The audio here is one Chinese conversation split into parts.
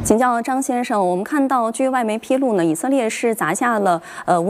请教张先生，我们看到，据外媒披露呢，以色列是砸下了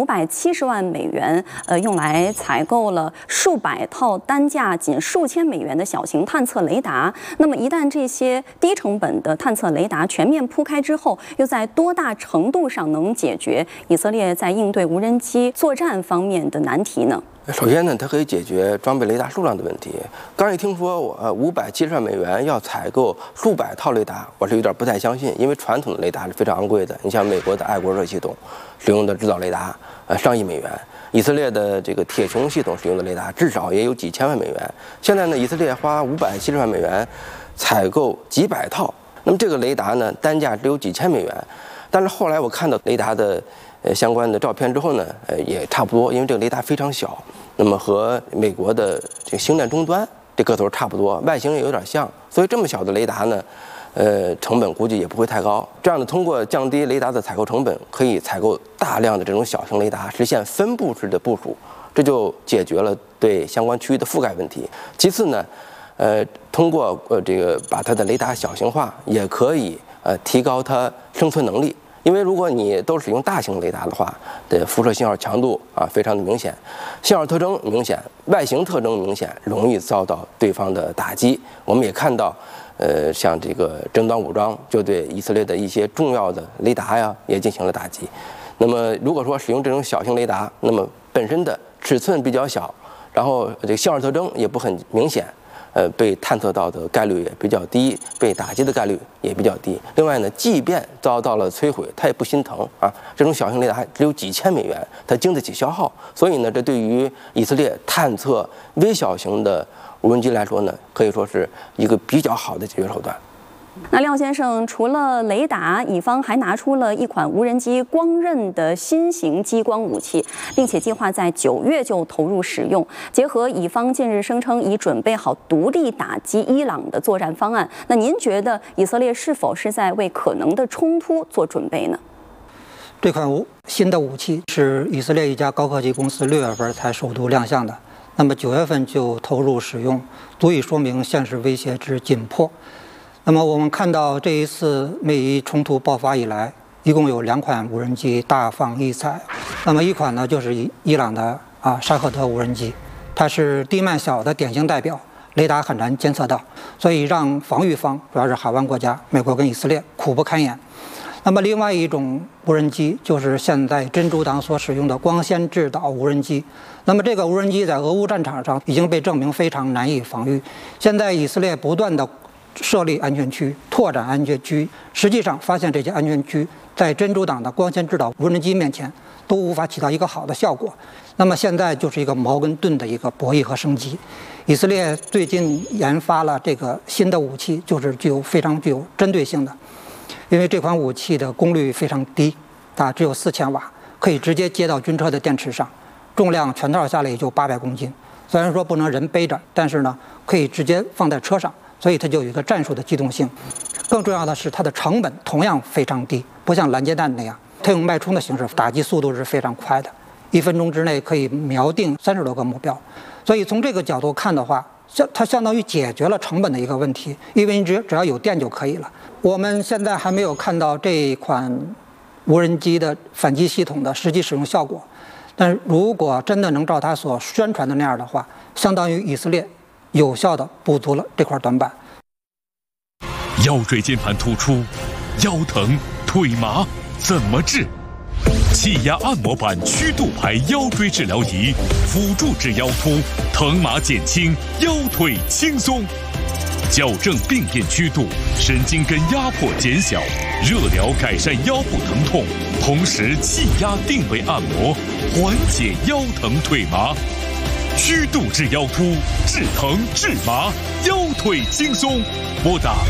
570万美元，用来采购了数百套单价仅数千美元的小型探测雷达。那么，一旦这些低成本的探测雷达全面铺开之后，又在多大程度上能解决以色列在应对无人机作战方面的难题呢？ 首先呢，它可以解决装备雷达数量的问题。刚一听说我570万美元要采购数百套雷达，我是有点不太相信，因为传统的雷达是非常昂贵的。你像美国的爱国者系统使用的制导雷达，上亿美元；以色列的这个铁穹系统使用的雷达至少也有几千万美元。现在呢，以色列花570万美元采购几百套，那么这个雷达呢，单价只有几千美元。但是后来我看到雷达的相关的照片之后呢，也差不多，因为这个雷达非常小，那么和美国的这个星链终端这个头差不多，外形也有点像，所以这么小的雷达呢，成本估计也不会太高。这样呢，通过降低雷达的采购成本，可以采购大量的这种小型雷达，实现分布式的部署，这就解决了对相关区域的覆盖问题。其次呢，通过这个把它的雷达小型化，也可以提高它生存能力。 因为如果你都使用大型雷达的话，的辐射信号强度非常的明显，信号特征明显，外形特征明显，容易遭到对方的打击。我们也看到，像这个争端武装就对以色列的一些重要的雷达呀也进行了打击。那么如果说使用这种小型雷达，那么本身的尺寸比较小，然后这个信号特征也不很明显。 被探测到的概率也比较低，被打击的概率也比较低。另外呢，即便遭到了摧毁，它也不心疼啊。这种小型雷达只有几千美元，它经得起消耗。所以呢，这对于以色列探测微小型的无人机来说呢，可以说是一个比较好的解决手段。 那廖先生，除了雷达，乙方还拿出了一款无人机光刃的新型激光武器，并且计划在9月就投入使用。结合乙方近日声称已准备好独立打击伊朗的作战方案，那您觉得以色列是否是在为可能的冲突做准备呢？ 这款新的武器是以色列一家高科技公司6月份才首度亮相的，那么9月份就投入使用，足以说明现实威胁之紧迫。 那么我们看到这一次美伊冲突爆发以来，一共有2款无人机大放异彩。那么一款呢就是伊朗的沙赫德无人机，它是低慢小的典型代表，雷达很难监测到，所以让防御方主要是海湾国家美国跟以色列苦不堪言。那么另外一种无人机就是现在真主党所使用的光纤制导无人机。那么这个无人机在俄乌战场上已经被证明非常难以防御。现在以色列不断的 设立安全区，拓展安全区，实际上发现这些安全区在真主党的光纤制导无人机面前都无法起到一个好的效果。那么现在就是一个矛跟盾的一个博弈和升级。以色列最近研发了这个新的武器，就是非常具有针对性的，因为这款武器的功率非常低，只有4000瓦，可以直接接到军车的电池上，重量全套下来也就800公斤。虽然说不能人背着，但是呢，可以直接放在车上。 所以它就有一个战术的机动性，更重要的是它的成本同样非常低，不像拦截弹那样，它用脉冲的形式，打击速度是非常快的，1分钟之内可以瞄定30多个目标。所以从这个角度看的话，它相当于解决了成本的一个问题，因为你只要有电就可以了。我们现在还没有看到这一款无人机的反击系统的实际使用效果，但如果真的能照它所宣传的那样的话，相当于以色列 有效地补足了这块短板。 腰椎间盘突出、腰疼、腿麻怎么治？气压按摩板曲度排腰椎治疗仪，辅助治腰突，疼麻减轻，腰腿轻松。矫正病变曲度，神经根压迫减小，热疗改善腰部疼痛，同时气压定位按摩，缓解腰疼腿麻。 曲度治腰突，治疼治麻，腰腿轻松。拨打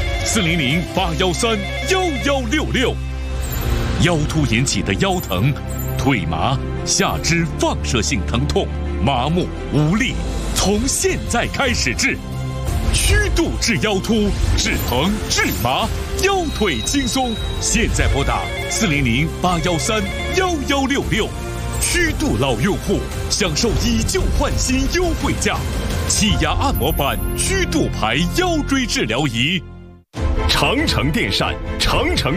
400-813-1166。腰突引起的腰疼、腿麻、下肢放射性疼痛、麻木无力，从现在开始治。曲度治腰突，治疼治麻，腰腿轻松。现在拨打400-813-1166。 曲度老用户享受以旧换新优惠价，气压按摩板曲度排腰椎治疗仪，长城电扇长城。